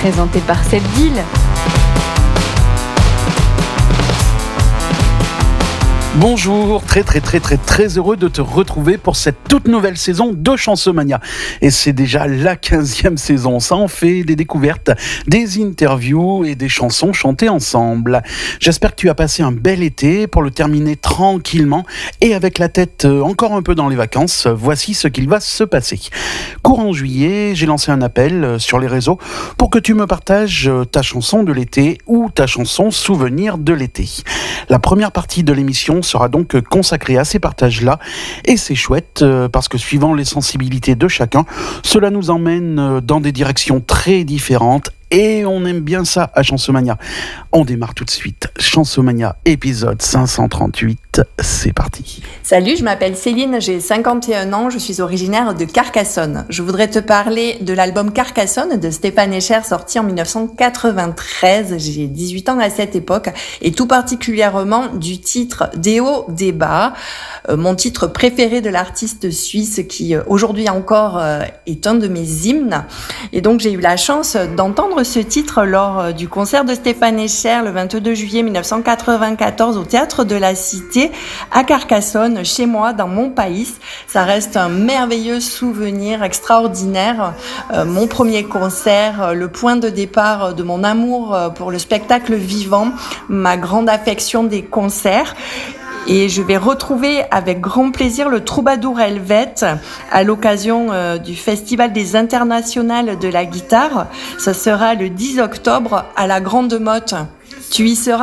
présenté par Sebdil. Bonjour, très heureux de te retrouver pour cette toute nouvelle saison de Chansomania. Et c'est déjà la 15e saison, ça en fait des découvertes, des interviews et des chansons chantées ensemble. J'espère que tu as passé un bel été pour le terminer tranquillement et avec la tête encore un peu dans les vacances. Voici ce qu'il va se passer. Courant juillet, j'ai lancé un appel sur les réseaux pour que tu me partages ta chanson de l'été ou ta chanson souvenir de l'été. La première partie de l'émission sera donc consacrée à ces partages-là et c'est chouette parce que suivant les sensibilités de chacun, cela nous emmène dans des directions très différentes et on aime bien ça à Chansomania. On démarre tout de suite. Chansomania épisode 538, c'est parti. Salut, je m'appelle Céline, j'ai 51 ans, je suis originaire de Carcassonne. Je voudrais te parler de l'album Carcassonne de Stéphane Echer sorti en 1993. J'ai 18 ans à cette époque et tout particulièrement du titre Des hauts, des bas, mon titre préféré de l'artiste suisse qui aujourd'hui encore est un de mes hymnes. Et donc j'ai eu la chance d'entendre ce titre lors du concert de Stéphane Echer le 22 juillet 1994 au Théâtre de la Cité à Carcassonne, chez moi, dans mon pays. Ça reste un merveilleux souvenir extraordinaire. Mon premier concert, le point de départ de mon amour pour le spectacle vivant, ma grande affection des concerts. Et je vais retrouver avec grand plaisir le Troubadour Helvète à l'occasion du Festival des Internationales de la guitare. Ça sera le 10 octobre à la Grande Motte. Tu y seras ?